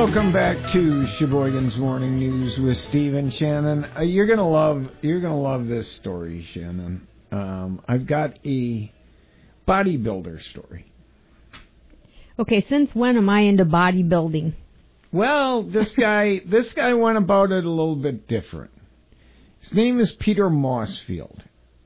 Welcome back to Sheboygan's Morning News with Steve and Shannon. You're gonna love this story, Shannon. I've got a bodybuilder story. Okay, since when am I into bodybuilding? Well, this guy went about it a little bit different. His name is Peter Mossfield,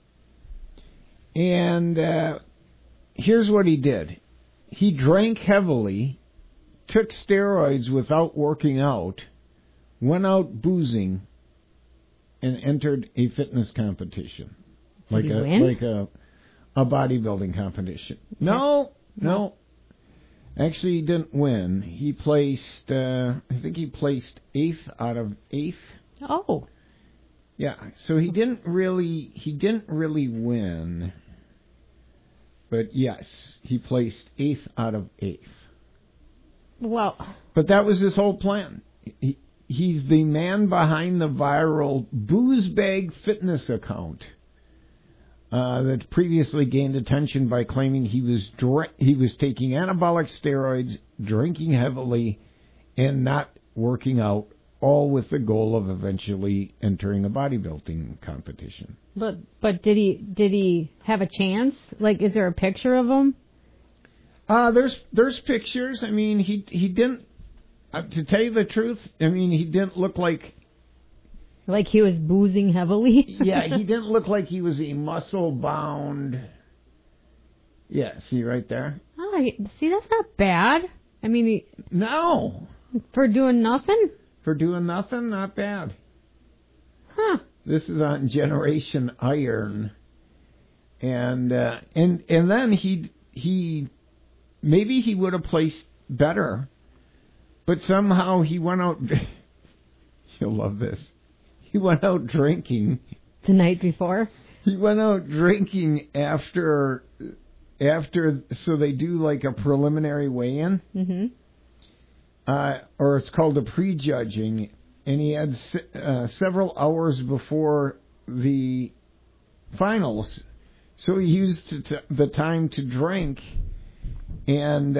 and here's what he did: he drank heavily, took steroids without working out, went out boozing, and entered a fitness competition. Did he win? Like a bodybuilding competition. No. Actually, he didn't win. He placed, I think he placed 8th out of 8th. Oh. Yeah, so he didn't really win. But yes, he placed 8th out of 8th. Well. But that was his whole plan. He's the man behind the viral Booze Bag Fitness account that previously gained attention by claiming he was taking anabolic steroids, drinking heavily, and not working out, all with the goal of eventually entering a bodybuilding competition. But did he have a chance? Like, is there a picture of him? There's pictures. I mean, he didn't. To tell you the truth, I mean, he didn't look like he was boozing heavily. Yeah, he didn't look like he was a muscle bound. Yeah, see right there. Oh, see, that's not bad. I mean, no, for doing nothing. For doing nothing, not bad. Huh. This is on Generation Iron, and then he maybe he would have placed better, but somehow he went out. You'll love this. He went out drinking the night before. He went out drinking after. So they do like a preliminary weigh-in, or it's called a prejudging, and he had several hours before the finals, so he used the time to drink, and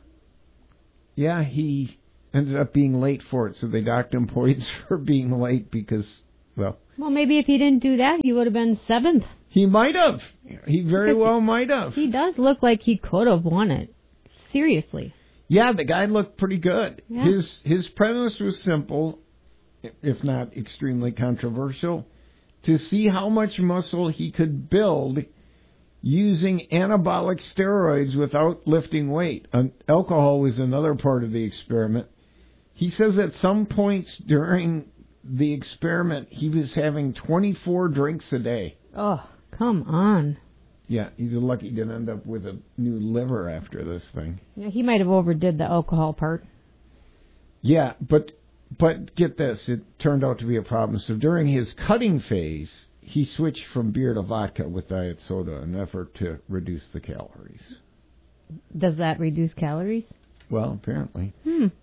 he ended up being late for it, so they docked him points for being late because, well, maybe if he didn't do that, he would have been 7th. He might have. He very well might have. He does look like he could have won it. Seriously. Yeah, the guy looked pretty good. Yeah. His premise was simple, if not extremely controversial, to see how much muscle he could build using anabolic steroids without lifting weight. Alcohol was another part of the experiment. He says at some points during the experiment, he was having 24 drinks a day. Oh, come on. Yeah, he's lucky he didn't end up with a new liver after this thing. Yeah, he might have overdid the alcohol part. Yeah, but get this, it turned out to be a problem. So during his cutting phase, he switched from beer to vodka with diet soda in an effort to reduce the calories. Does that reduce calories? Well, apparently.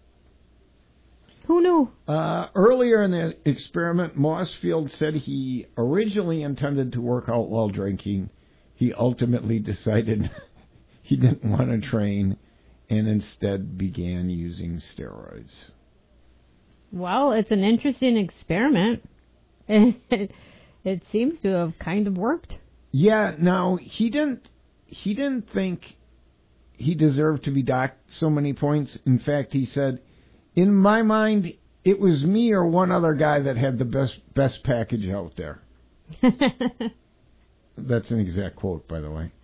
Who knew? Earlier in the experiment, Mossfield said he originally intended to work out while drinking. He ultimately decided he didn't want to train and instead began using steroids. Well, it's an interesting experiment. It seems to have kind of worked. Yeah, now, he didn't think he deserved to be docked so many points. In fact, he said, in my mind, it was me or one other guy that had the best package out there. That's an exact quote, by the way.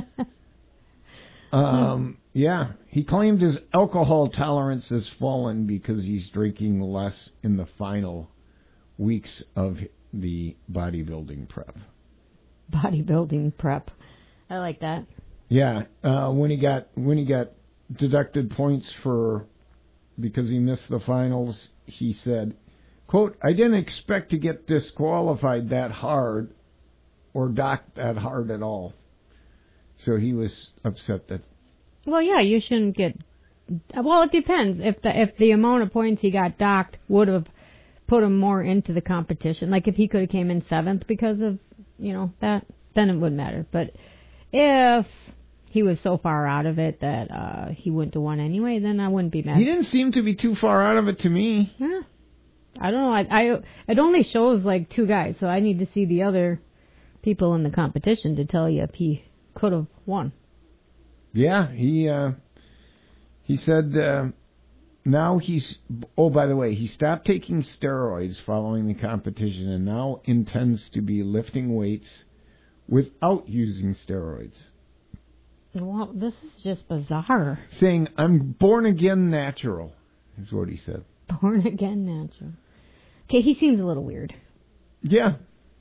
Yeah, he claimed his alcohol tolerance has fallen because he's drinking less in the final weeks of the bodybuilding prep. Bodybuilding prep. I like that. Yeah, when he got deducted points because he missed the finals, he said, quote, I didn't expect to get disqualified that hard or docked that hard at all. So he was upset that... Well, yeah, you shouldn't get... Well, it depends. If the amount of points he got docked would have put him more into the competition, like if he could have came in 7th because of, that, then it wouldn't matter. But if he was so far out of it that he wouldn't have won anyway, then I wouldn't be mad. He didn't seem to be too far out of it to me. Yeah. I don't know. It only shows like 2 guys, so I need to see the other people in the competition to tell you if he could have won. Yeah, he said now he's... Oh, by the way, he stopped taking steroids following the competition and now intends to be lifting weights without using steroids. Well, this is just bizarre. Saying, I'm born again natural, is what he said. Born again natural. Okay, he seems a little weird. Yeah.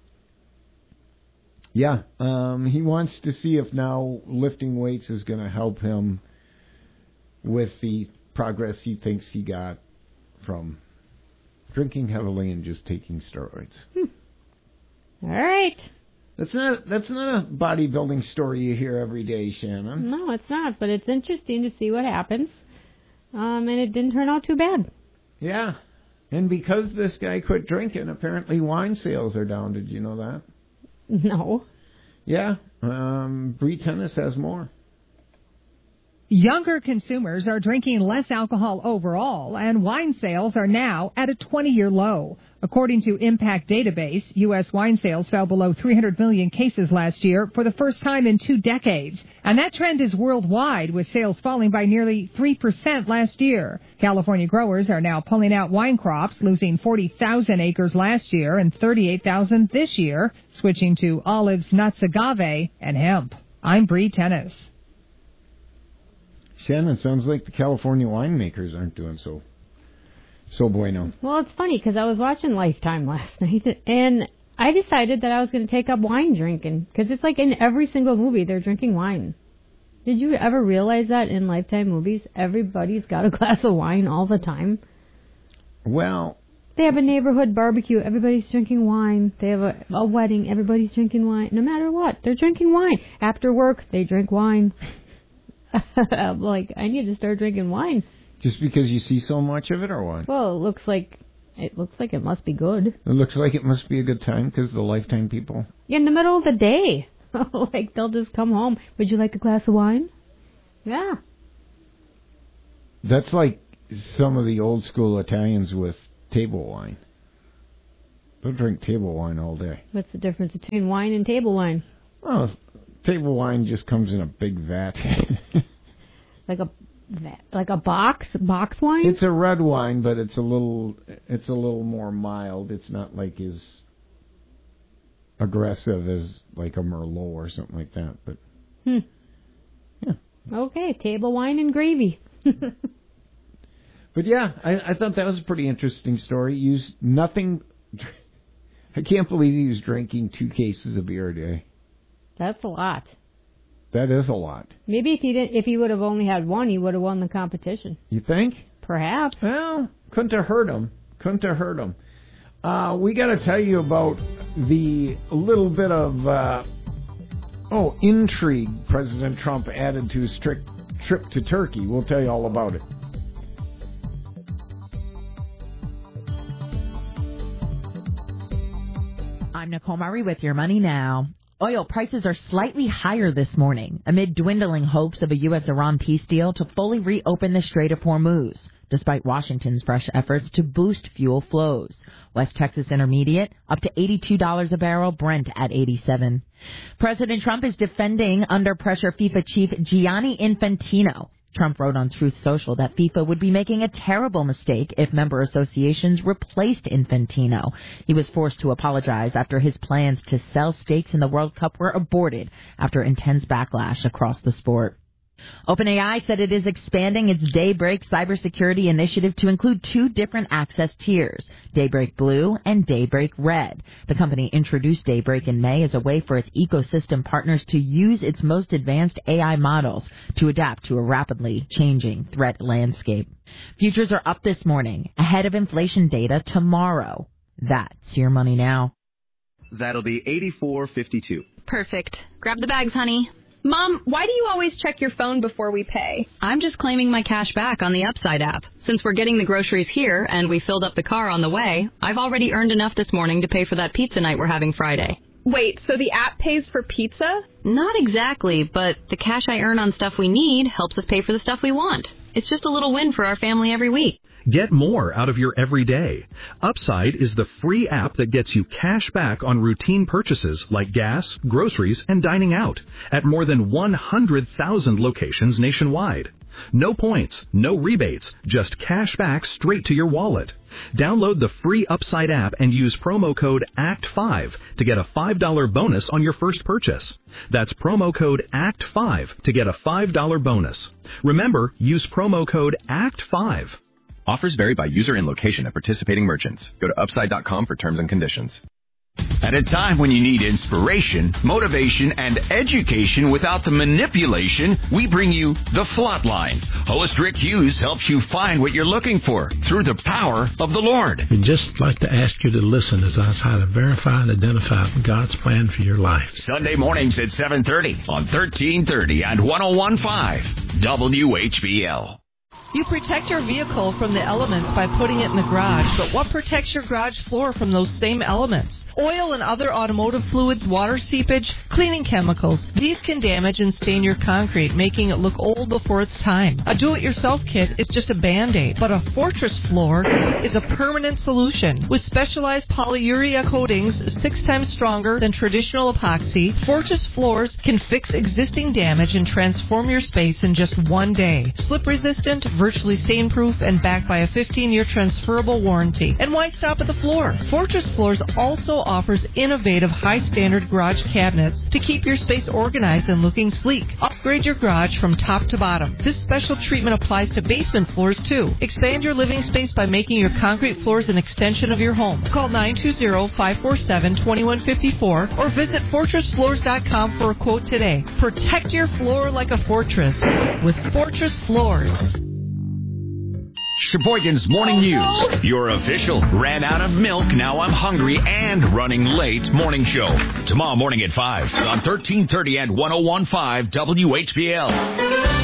Yeah. He wants to see if now lifting weights is going to help him with the progress he thinks he got from drinking heavily and just taking steroids. All right. That's not a bodybuilding story you hear every day, Shannon. No, it's not, but it's interesting to see what happens. And it didn't turn out too bad. Yeah. And because this guy quit drinking, apparently wine sales are down. Did you know that? No. Yeah. Bree Tennis has more. Younger consumers are drinking less alcohol overall, and wine sales are now at a 20-year low. According to Impact Database, U.S. wine sales fell below 300 million cases last year for the first time in 2 decades. And that trend is worldwide, with sales falling by nearly 3% last year. California growers are now pulling out wine crops, losing 40,000 acres last year and 38,000 this year, switching to olives, nuts, agave, and hemp. I'm Bree Tennis. Shannon, sounds like the California winemakers aren't doing so bueno. Well, it's funny because I was watching Lifetime last night, and I decided that I was going to take up wine drinking because it's like in every single movie they're drinking wine. Did you ever realize that in Lifetime movies, everybody's got a glass of wine all the time? Well, they have a neighborhood barbecue, everybody's drinking wine. They have a wedding, everybody's drinking wine. No matter what, they're drinking wine. After work, they drink wine. Like, I need to start drinking wine. Just because you see so much of it, or what? Well, it looks like it must be good. It looks like it must be a good time because the Lifetime people. In the middle of the day, like they'll just come home. Would you like a glass of wine? Yeah. That's like some of the old school Italians with table wine. They'll drink table wine all day. What's the difference between wine and table wine? Well, table wine just comes in a big vat. Like a box wine? It's a red wine, but it's a little more mild. It's not like as aggressive as like a Merlot or something like that. But yeah. Okay, table wine and gravy. But yeah, I thought that was a pretty interesting story. Used nothing. I can't believe he was drinking 2 cases of beer a day. That's a lot. That is a lot. Maybe if he would have only had 1, he would have won the competition. You think? Perhaps. Well, couldn't have hurt him. We got to tell you about the little bit of intrigue President Trump added to his trip to Turkey. We'll tell you all about it. I'm Nicole Murray with Your Money Now. Oil prices are slightly higher this morning amid dwindling hopes of a U.S.-Iran peace deal to fully reopen the Strait of Hormuz, despite Washington's fresh efforts to boost fuel flows. West Texas Intermediate up to $82 a barrel, Brent at 87. President Trump is defending under pressure FIFA chief Gianni Infantino. Trump wrote on Truth Social that FIFA would be making a terrible mistake if member associations replaced Infantino. He was forced to apologize after his plans to sell stakes in the World Cup were aborted after intense backlash across the sport. OpenAI said it is expanding its Daybreak cybersecurity initiative to include 2 different access tiers, Daybreak Blue and Daybreak Red. The company introduced Daybreak in May as a way for its ecosystem partners to use its most advanced AI models to adapt to a rapidly changing threat landscape. Futures are up this morning, ahead of inflation data tomorrow. That's Your Money Now. That'll be $84.52. Perfect. Grab the bags, honey. Mom, why do you always check your phone before we pay? I'm just claiming my cash back on the Upside app. Since we're getting the groceries here and we filled up the car on the way, I've already earned enough this morning to pay for that pizza night we're having Friday. Wait, so the app pays for pizza? Not exactly, but the cash I earn on stuff we need helps us pay for the stuff we want. It's just a little win for our family every week. Get more out of your everyday. Upside is the free app that gets you cash back on routine purchases like gas, groceries, and dining out at more than 100,000 locations nationwide. No points, no rebates, just cash back straight to your wallet. Download the free Upside app and use promo code ACT5 to get a $5 bonus on your first purchase. That's promo code ACT5 to get a $5 bonus. Remember, use promo code ACT5. Offers vary by user and location at participating merchants. Go to upside.com for terms and conditions. At a time when you need inspiration, motivation, and education without the manipulation, we bring you The Flatline. Host Rick Hughes helps you find what you're looking for through the power of the Lord. We'd just like to ask you to listen as I try to verify and identify God's plan for your life. Sunday mornings at 7:30 on 1330 and 101.5 WHBL. You protect your vehicle from the elements by putting it in the garage, but what protects your garage floor from those same elements? Oil and other automotive fluids, water seepage, cleaning chemicals. These can damage and stain your concrete, making it look old before its time. A do-it-yourself kit is just a Band-Aid, but a Fortress floor is a permanent solution. With specialized polyurea coatings 6 times stronger than traditional epoxy, Fortress floors can fix existing damage and transform your space in just one day. Slip-resistant, virtually stain-proof, and backed by a 15-year transferable warranty. And why stop at the floor? Fortress Floors also offers innovative high-standard garage cabinets to keep your space organized and looking sleek. Upgrade your garage from top to bottom. This special treatment applies to basement floors, too. Expand your living space by making your concrete floors an extension of your home. Call 920-547-2154 or visit FortressFloors.com for a quote today. Protect your floor like a fortress with Fortress Floors. Sheboygan's Morning News, your official ran out of milk, now I'm hungry, and running late morning show. Tomorrow morning at 5 on 1330 and 101.5 WHBL.